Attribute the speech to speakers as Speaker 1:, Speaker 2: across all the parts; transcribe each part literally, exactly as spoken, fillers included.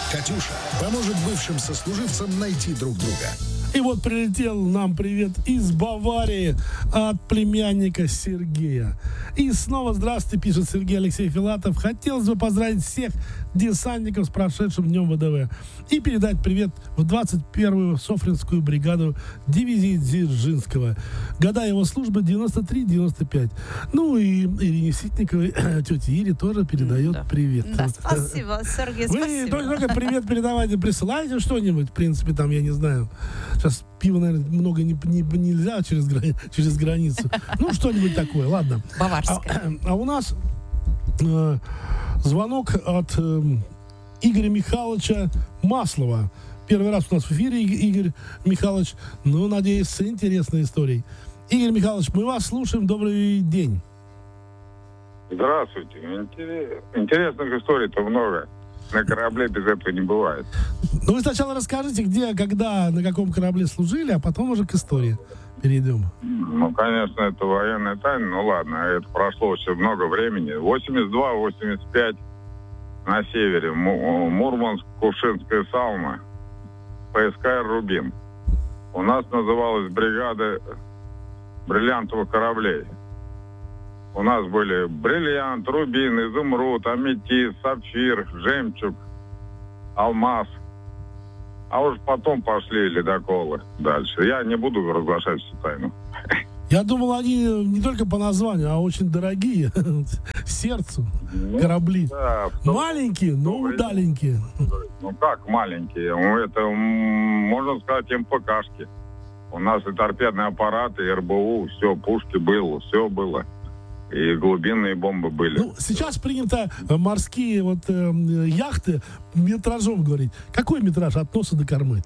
Speaker 1: Катюша поможет бывшим сослуживцам найти друг друга.
Speaker 2: И вот прилетел нам привет из Баварии от племянника Сергея. И снова здравствуйте, пишет Сергей Алексей Филатов. Хотелось бы поздравить всех десантников с прошедшим днем ВДВ и передать привет в двадцать первую Софринскую бригаду дивизии Дзержинского. Года его службы девяносто три девяносто пять. Ну и Ирине Ситниковой, тете Ире, тоже передает
Speaker 3: да.
Speaker 2: привет.
Speaker 3: Да, спасибо, Сергей,
Speaker 2: Вы
Speaker 3: спасибо.
Speaker 2: только привет передавайте, присылайте что-нибудь, в принципе, там, я не знаю. Сейчас пива, наверное, много не, не, нельзя через, грани, через границу. Ну, что-нибудь такое, ладно.
Speaker 3: Баварское.
Speaker 2: А, а у нас э, звонок от э, Игоря Михайловича Маслова. Первый раз у нас в эфире Игорь Михайлович. Ну, надеюсь, с интересной историей. Игорь Михайлович, мы вас слушаем. Добрый день.
Speaker 4: Здравствуйте. Интерес, интересных историй-то много. На корабле без этого не бывает.
Speaker 2: Ну, вы сначала расскажите, где, когда, на каком корабле служили, а потом уже к истории перейдем.
Speaker 4: Ну, конечно, это военная тайна. Ну, ладно, это прошло очень много времени. восемьдесят два восемьдесят пять на севере. Мурманск, Кувшинская сауна. ПСК «Рубин». У нас называлась бригада бриллиантовых кораблей. У нас были бриллиант, рубин, изумруд, аметист, сапфир, жемчуг, алмаз. А уж потом пошли ледоколы дальше. Я не буду разглашать всю тайну.
Speaker 2: Я думал, они не только по названию, а очень дорогие. Сердцу корабли.
Speaker 4: Да,
Speaker 2: маленькие, но удаленькие.
Speaker 4: Ну как маленькие? Это, можно сказать, МПКшки. У нас и торпедные аппараты, и РБУ, все, пушки было, все было. И глубинные бомбы были.
Speaker 2: Ну, сейчас принято морские вот э, яхты метражом говорить. Какой метраж от носа до кормы?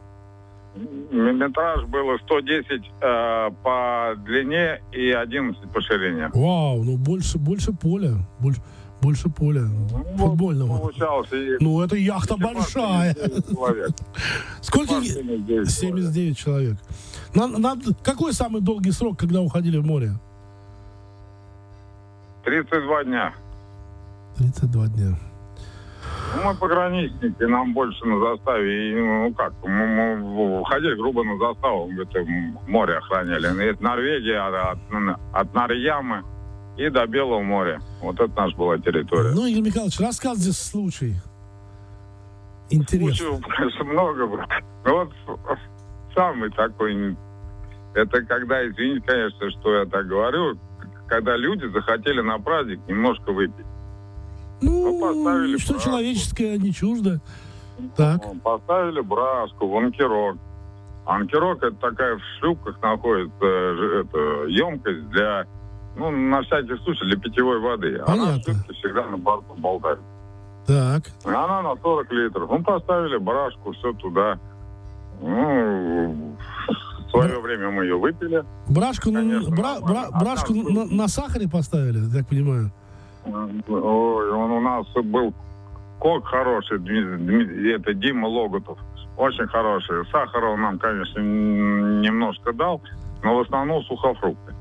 Speaker 4: Метраж было сто десять э, по длине и одиннадцать по ширине.
Speaker 2: Вау, ну больше, больше поля. Больше, больше поля ну, футбольного.
Speaker 4: Получалось, и...
Speaker 2: Ну, это яхта большая. Сколько? семьдесят девять человек. На, на, какой самый долгий срок, когда уходили в море?
Speaker 4: тридцать два дня.
Speaker 2: тридцать два дня.
Speaker 4: Ну, мы пограничники, нам больше на заставе. И, ну как, мы, мы уходили грубо на заставу, это море охраняли. Это Норвегия от, от Нарьямы и до Белого моря. Вот это наша была территория.
Speaker 2: Ну, Игорь Михайлович, рассказывайте случай. Интересно.
Speaker 4: Случаев, конечно, много было. Вот самый такой... Это когда, извините, конечно, что я так говорю, когда люди захотели на праздник немножко выпить.
Speaker 2: Ну, ну что брашку. Человеческое не чуждо. Так.
Speaker 4: Поставили брашку в анкерок. Анкерок — это такая в шлюпках находится это, емкость для, ну, на всякий случай, для питьевой воды.
Speaker 2: Понятно.
Speaker 4: Она в шлюпке всегда на борту болтает.
Speaker 2: Так.
Speaker 4: Она на сорок литров. Ну, поставили брашку, все туда. Ну... В свое время мы ее выпили.
Speaker 2: Брашку, Конечно, бра, бра, брашку а на, на сахаре поставили, я так понимаю?
Speaker 4: Ой, он у нас был кок хороший, это Дима Логутов. Очень хороший. Сахара он нам, конечно, немножко дал, но в основном сухофрукты.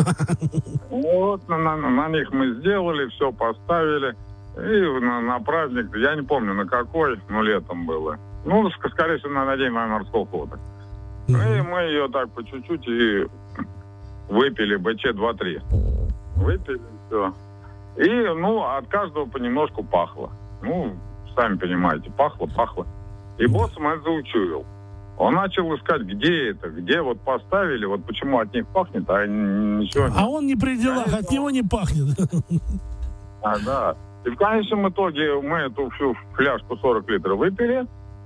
Speaker 4: Вот на, на, на них мы сделали, все поставили. И на, на праздник, я не помню на какой, но летом было. Ну, скорее всего, на День морского флота. Mm-hmm. И мы ее так по чуть-чуть и выпили БЧ два-три. Выпили, все. И, ну, от каждого понемножку пахло. Ну, сами понимаете, пахло, пахло. И боссман это заучуял. Он начал искать, где это, где вот поставили, вот почему от них пахнет, а ничего нет.
Speaker 2: А он не при делах, от него не пахнет.
Speaker 4: А, да. И в конечном итоге мы эту всю фляжку сорок литров выпили.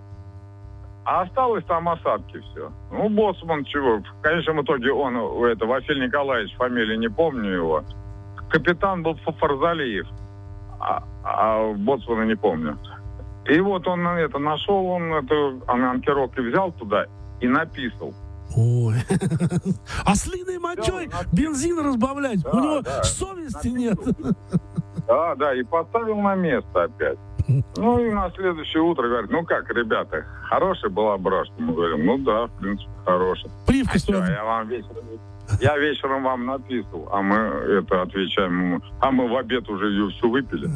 Speaker 4: А осталось там осадки все. Ну, боцман чего? В конечном итоге он, это, Василий Николаевич, фамилию не помню его. Капитан был Фарзалиев, а, а боцмана не помню. И вот он это нашел, он эту анкерок и взял туда и написал.
Speaker 2: Ой. А с линой мочой бензин разбавлять? У него совести нет.
Speaker 4: Да, да, и поставил на место опять. Ну и на следующее утро говорит, ну как, ребята, хорошая была брашка? Мы говорим, ну да, в принципе, хорошая.
Speaker 2: Привкус,
Speaker 4: а что, я вам вечером, Я вечером вам написал, а мы это отвечаем ему. А мы в обед уже ее всю выпили.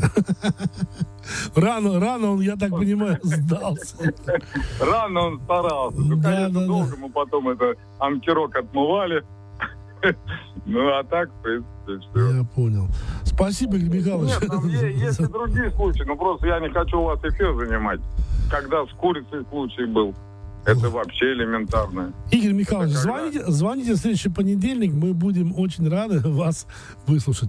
Speaker 2: Рано, рано он, я так понимаю, сдался.
Speaker 4: Рано он старался. Ну,
Speaker 2: Да,
Speaker 4: конечно,
Speaker 2: да,
Speaker 4: долго
Speaker 2: да.
Speaker 4: мы потом это анкерок отмывали. Ну, а так, в принципе, все.
Speaker 2: Я понял. Спасибо, Игорь Михайлович.
Speaker 4: Нет, там е- есть и другие случаи, но просто я не хочу у вас эфир занимать. Когда с курицей случай был, это вообще элементарно.
Speaker 2: Игорь Михайлович,
Speaker 4: Это когда?
Speaker 2: звоните, звоните в следующий понедельник, мы будем очень рады вас выслушать.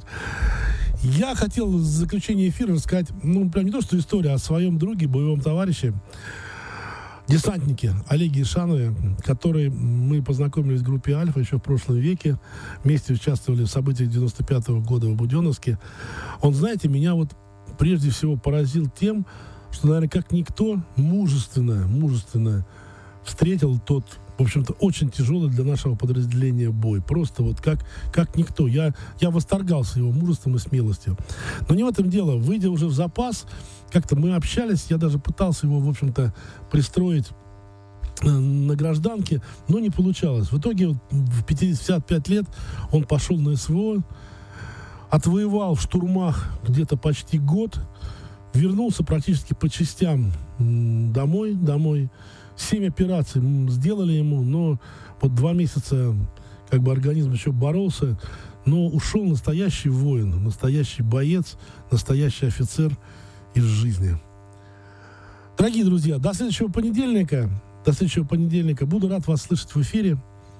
Speaker 2: Я хотел в заключение эфира рассказать, ну, прям не то, что история, а о своем друге, боевом товарище, десантнике Олеге Ишанове, который мы познакомились в группе «Альфа» еще в прошлом веке, вместе участвовали в событиях девяносто пятого года в Буденновске. Он, знаете, меня вот прежде всего поразил тем, что, наверное, как никто мужественно, мужественно встретил тот, в общем-то, очень тяжелый для нашего подразделения бой. Просто вот как, как никто. Я, я восторгался его мужеством и смелостью. Но не в этом дело. Выйдя уже в запас, как-то мы общались, я даже пытался его, в общем-то, пристроить э, на гражданке, но не получалось. В итоге вот, в пятьдесят пять лет он пошел на СВО, отвоевал в штурмах где-то почти год, вернулся практически по частям м, домой, домой. Семь операций м, сделали ему, но вот два месяца как бы организм еще боролся, но ушел настоящий воин, настоящий боец, настоящий офицер из жизни. Дорогие друзья, до следующего понедельника, до следующего понедельника буду рад вас слышать в эфире.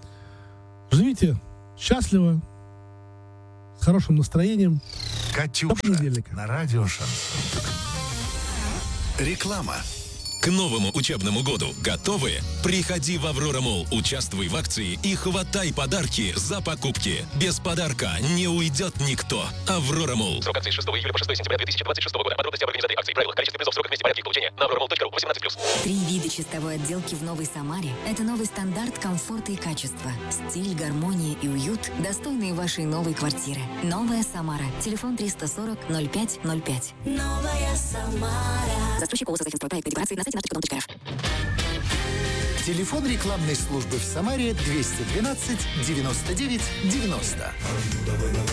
Speaker 2: Живите счастливо, с хорошим настроением. До
Speaker 1: «Катюша»
Speaker 2: понедельника.
Speaker 1: на радио «Шансон».
Speaker 5: Реклама. К новому учебному году готовы? Приходи в Аврора Молл, участвуй в акции и хватай подарки за покупки. Без подарка не уйдет никто. Аврора Молл. Срок акции с шестого июля по шестое сентября две тысячи двадцать шестого года. Подробности об организации акции, правила, количество призов, срок вместе порядки их получения на аврора молл точка ру. восемнадцать плюс.
Speaker 6: Три вида чистовой отделки в Новой Самаре – это новый стандарт комфорта и качества. Стиль, гармония и уют, достойные вашей новой квартиры. Новая Самара. Телефон триста сорок ноль пять ноль пять. Новая Самара. Застройщик ООО «Создатель стройпроекта декорации» на сайте нафточка дом точка рф.
Speaker 1: Телефон рекламной службы в Самаре двести двенадцать девяносто девять девяносто.